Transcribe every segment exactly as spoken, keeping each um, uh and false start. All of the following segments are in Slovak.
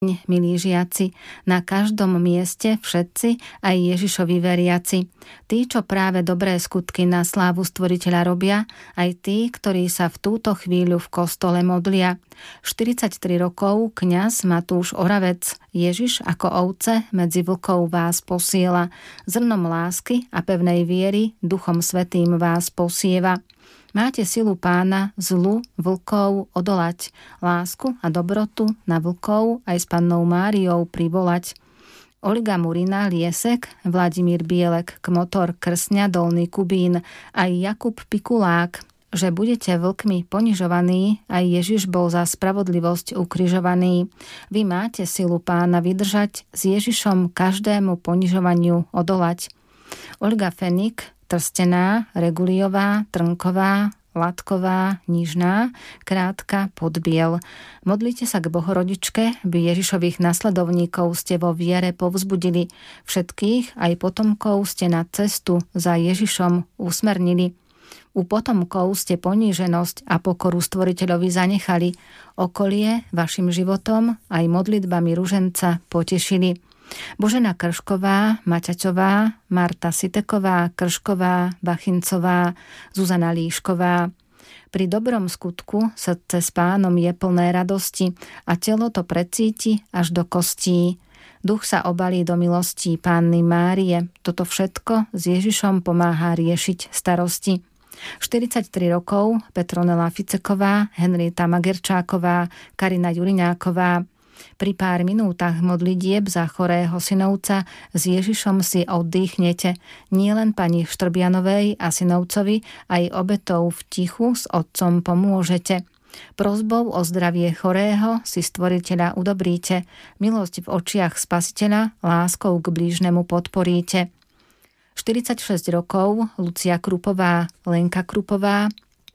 Milí žiaci, na každom mieste všetci, aj Ježišovi veriaci. Tí, čo práve dobré skutky na slávu Stvoriteľa robia, aj tí, ktorí sa v túto chvíľu v kostole modlia. štyridsaťtri rokov kňaz Matúš Oravec. Ježiš ako ovce medzi vlkov vás posiela. Zrnom lásky a pevnej viery Duchom Svätým vás posieva. Máte silu Pána zlu vlkov odolať, lásku a dobrotu na vlkov aj s Pannou Máriou privolať. Olga Murina, Liesek, Vladimír Bielek, Kmotor, Krsňa, Dolný Kubín, aj Jakub Pikulák, že budete vlkmi ponižovaní, aj Ježiš bol za spravodlivosť ukrižovaný. Vy máte silu Pána vydržať, s Ježišom každému ponižovaniu odolať. Olga Fenik, Trstená, Reguliová, Trnková, Latková, Nižná, Krátka, Podbiel. Modlite sa k Bohorodičke, by Ježišových nasledovníkov ste vo viere povzbudili. Všetkých, aj potomkov, ste na cestu za Ježišom usmernili. U potomkov ste poníženosť a pokoru Stvoriteľovi zanechali. Okolie vašim životom aj modlitbami ruženca potešili. Božena Kršková, Maťaťová, Marta Siteková, Kršková, Bachincová, Zuzana Líšková. Pri dobrom skutku srdce s Pánom je plné radosti a telo to precíti až do kostí. Duch sa obalí do milostí Panny Márie. Toto všetko s Ježišom pomáha riešiť starosti. štyridsaťtri rokov Petronela Ficeková, Henrieta Magerčáková, Karina Juriňáková. Pri pár minútach modlitieb za chorého synovca s Ježišom si oddychnete. Nie len pani Štrbianovej a synovcovi, aj obetou v tichu s otcom pomôžete. Prosbou o zdravie chorého si Stvoriteľa udobríte. Milosť v očiach Spasiteľa láskou k blížnemu podporíte. štyridsaťšesť rokov Lucia Krupová, Lenka Krupová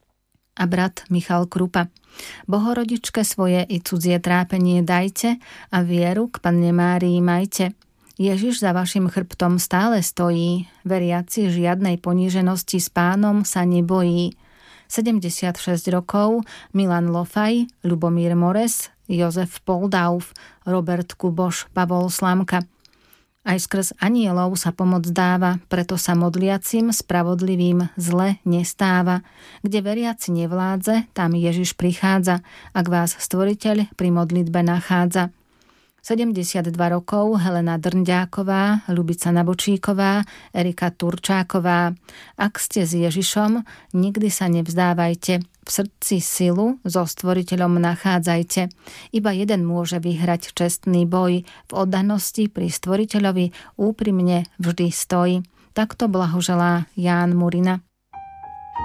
a brat Michal Krupa. Bohorodičke svoje i cudzie trápenie dajte a vieru k Panne Márii majte. Ježiš za vašim chrbtom stále stojí, veriaci žiadnej poníženosti s Pánom sa nebojí. sedemdesiatšesť rokov Milan Lofaj, Ľubomír Mores, Jozef Poldauf, Robert Kuboš, Pavol Slamka. Aj skrz anielov sa pomoc dáva, preto sa modliacim spravodlivým zle nestáva. Kde veriaci nevládze, tam Ježiš prichádza, ak vás Stvoriteľ pri modlitbe nachádza. sedemdesiatdva rokov Helena Drnďáková, Ľubica Nabočíková, Erika Turčáková. Ak ste s Ježišom, nikdy sa nevzdávajte. V srdci silu so Stvoriteľom nachádzajte. Iba jeden môže vyhrať čestný boj. V oddanosti pri Stvoriteľovi úprimne vždy stojí. Takto blahoželá Ján Murina.